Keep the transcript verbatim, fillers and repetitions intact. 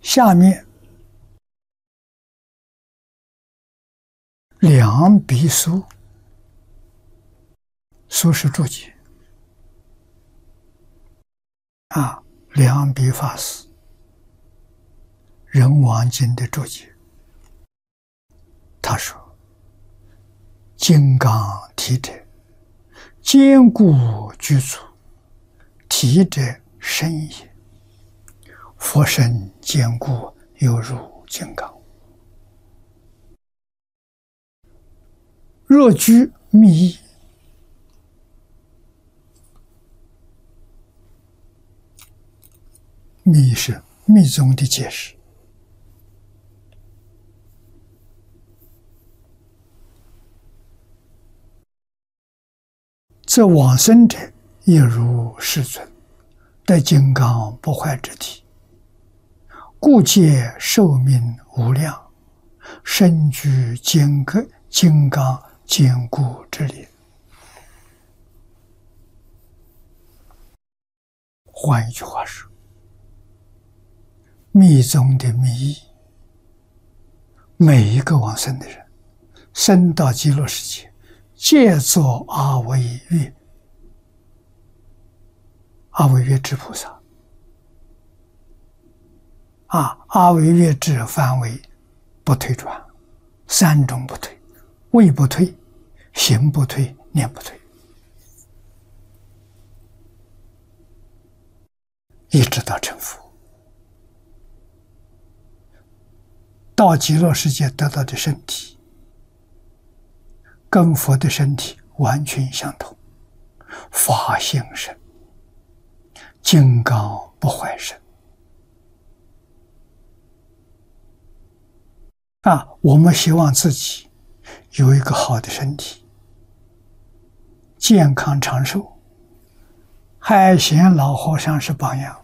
下面两笔书，书是注解啊，两笔法师人王经的注解。他说：“金刚体者，坚固具足；体者，身也。佛身坚固，犹如金刚。若居密意，密是密宗的解释。则往生者亦如世尊，得金刚不坏之体，故借寿命无量，身居坚固金刚坚固之力。”换一句话说，密宗的密意，每一个往生的人生到极乐世界，皆作阿惟越，阿惟越致菩萨。啊，阿惟越致范围不退转，三种不退：位不退，行不退，念不退，一直到成佛。到极乐世界得到的身体，跟佛的身体完全相同，法性身，金刚不坏身。啊，我们希望自己有一个好的身体，健康长寿。海贤老和尚是榜样。